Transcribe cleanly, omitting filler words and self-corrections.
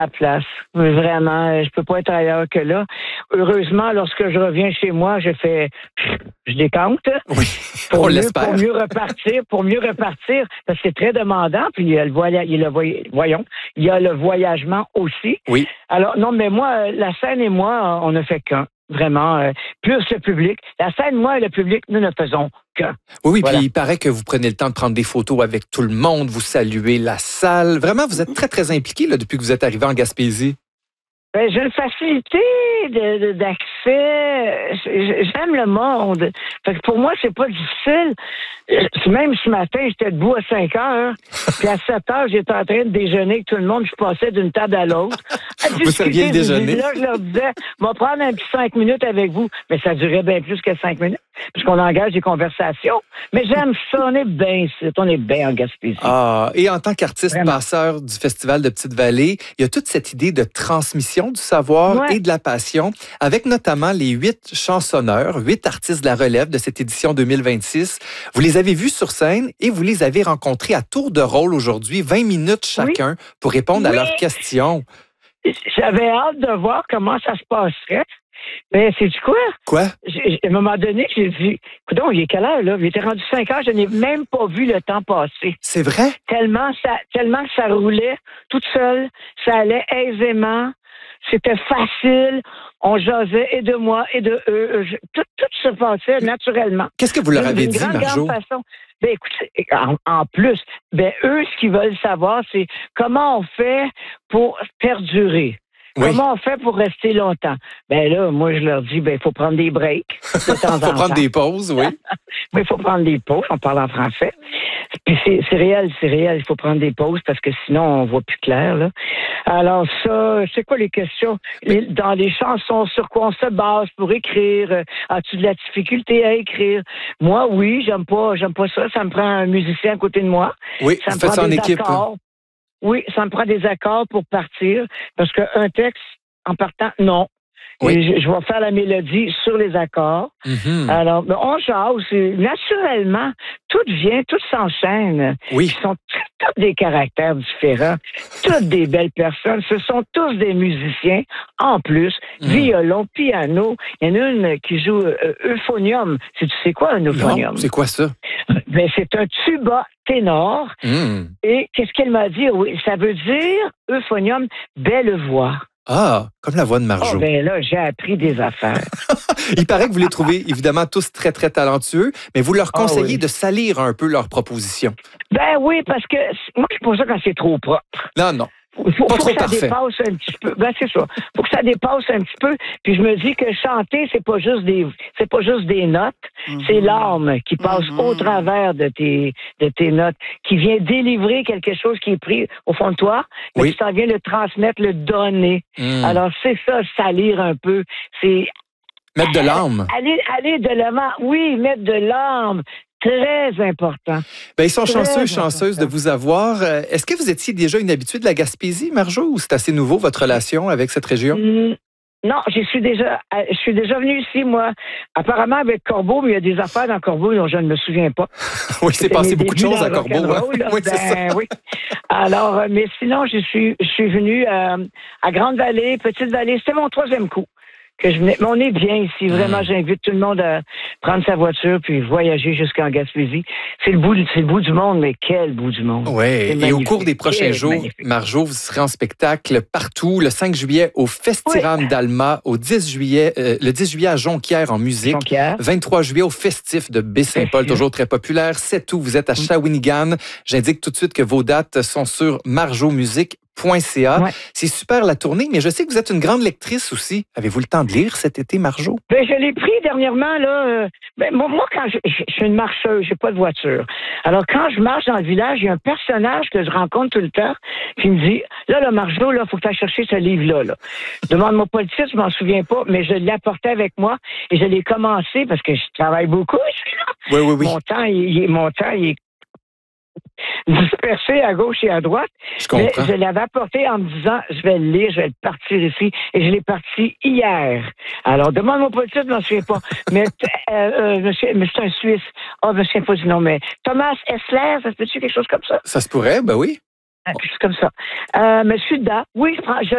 à la place. Vraiment, je peux pas être ailleurs que là. Heureusement, lorsque je reviens chez moi, je décante. Oui, on l'espère. Pour mieux repartir, parce que c'est très demandant. Puis il y a il y a le voyagement aussi. Oui. Alors non, mais moi, la scène et moi, on ne fait qu'un. Vraiment, plus le public. La scène, moi et le public, nous ne faisons qu'un. Oui, Voilà. Puis il paraît que vous prenez le temps de prendre des photos avec tout le monde, vous saluez la salle. Vraiment, vous êtes très, très impliqué là, depuis que vous êtes arrivé en Gaspésie. Ben, j'ai une facilité d'accès. J'aime le monde. Fait que pour moi, c'est pas difficile. Même ce matin, j'étais debout à 5 heures. Puis à 7 heures, j'étais en train de déjeuner avec tout le monde. Je passais d'une table à l'autre. Vous serviez le déjeuner? Là, je leur disais, on va prendre un petit 5 minutes avec vous. Mais ça durait bien plus que 5 minutes. Puisqu'on engage des conversations. Mais j'aime ça. On est bien ici. On est bien en Gaspésie. Ah, et en tant qu'artiste Vraiment. passeur du Festival de Petite-Vallée, il y a toute cette idée de transmission du savoir et de la passion, avec notamment les 8 chansonneurs, 8 artistes de la relève de cette édition 2026. Vous les avez vus sur scène et vous les avez rencontrés à tour de rôle aujourd'hui, 20 minutes chacun, pour répondre à leurs questions. J'avais hâte de voir comment ça se passerait. Mais sais-tu quoi? Quoi? À un moment donné, j'ai dit, coudonc, il est quelle heure, là? Il était rendu 5 heures, je n'ai même pas vu le temps passer. C'est vrai? Tellement que ça roulait toute seule, ça allait aisément, c'était facile, on jasait et de moi et de eux. Tout se passait naturellement. Qu'est-ce que vous leur avez dit, Marjo? Façon. Ben écoute, en plus, eux, ce qu'ils veulent savoir, c'est comment on fait pour perdurer. Oui. Comment on fait pour rester longtemps? Ben là, moi, je leur dis, il faut prendre des breaks de temps en temps. Il faut prendre des pauses, oui. Oui, il faut prendre des pauses, on parle en français. Puis c'est réel, il faut prendre des pauses parce que sinon, on voit plus clair, là. Alors ça, c'est quoi les questions? Dans les chansons, sur quoi on se base pour écrire? As-tu de la difficulté à écrire? Moi, oui, j'aime pas ça. Ça me prend un musicien à côté de moi. Oui, ça vous me faites prend ça en des équipe. accords. Oui, ça me prend des accords pour partir, parce qu'un texte, en partant, non. Oui. Et je vais faire la mélodie sur les accords. Mm-hmm. Alors, on jase. Naturellement, tout s'enchaîne. Oui. Ils sont tous des caractères différents, toutes des belles personnes. Ce sont tous des musiciens. En plus, violon, piano. Il y en a une qui joue euphonium. Tu sais quoi, un euphonium? Non, c'est quoi ça? Ben, c'est un tuba ténor. Et qu'est-ce qu'elle m'a dit? Oui, ça veut dire, euphonium, belle voix. Ah, comme la voix de Marjo. Oh, ben là, j'ai appris des affaires. Il paraît que vous les trouvez évidemment tous très, très talentueux, mais vous leur conseillez de salir un peu leurs propositions. Ben oui, parce que moi, je pense ça quand c'est trop propre. Non. Faut trop que ça parfait. dépasse un petit peu. Ben c'est ça. Faut que ça dépasse un petit peu. Puis je me dis que chanter, c'est pas juste des notes. C'est l'âme qui passe au travers de tes notes, qui vient délivrer quelque chose qui est pris au fond de toi, mais qui s'en vient le transmettre, le donner. Alors c'est ça, salir un peu. C'est mettre de l'âme. Aller de l'avant. Oui, mettre de l'âme. Très important. Ben, ils sont chanceuses de vous avoir. Est-ce que vous étiez déjà une habituée de la Gaspésie, Marjo, ou c'est assez nouveau, votre relation avec cette région? Non, je suis déjà venue ici, moi. Apparemment avec Corbeau, mais il y a des affaires dans Corbeau dont je ne me souviens pas. Oui, c'est passé beaucoup de choses à Corbeau. Oui, c'est ça. Oui. Alors, mais sinon, je suis venue à Grande-Vallée, Petite-Vallée. C'était mon 3e coup que je venais. Mais on est bien ici. Vraiment, j'invite tout le monde à prendre sa voiture puis voyager jusqu'en Gaspésie. C'est le bout du monde, mais quel bout du monde. Oui, et au cours des prochains jours, Marjo, vous serez en spectacle partout. Le 5 juillet au Festiram d'Alma, le 10 juillet à Jonquière en musique, 23 juillet au Festif de Baie-Saint-Paul, toujours très populaire. 7 août, vous êtes à Shawinigan. J'indique tout de suite que vos dates sont sur marjomusique.ca. C'est super la tournée, mais je sais que vous êtes une grande lectrice aussi. Avez-vous le temps de lire cet été, Marjo? Ben, je l'ai pris dernièrement, là. Moi, quand je suis une marcheuse, j'ai pas de voiture. Alors, quand je marche dans le village, il y a un personnage que je rencontre tout le temps, qui me dit, là, Marjo, là, faut que tu ailles chercher ce livre-là, là. Demande-moi pas le titre, je m'en souviens pas, mais je l'ai apporté avec moi et je l'ai commencé parce que je travaille beaucoup ici, là. Oui. Mon temps, il est dispersé à gauche et à droite. Mais je l'avais apporté en me disant, je vais le lire, je vais le partir ici. Et je l'ai parti hier. Alors, demande-moi pas le titre, je m'en souviens pas. Mais c'est un Suisse. Je me souviens pas du nom, mais Thomas Essler, ça se peut-tu quelque chose comme ça? Ça se pourrait, ben oui. Quelque chose comme ça. Monsieur Da, oui, je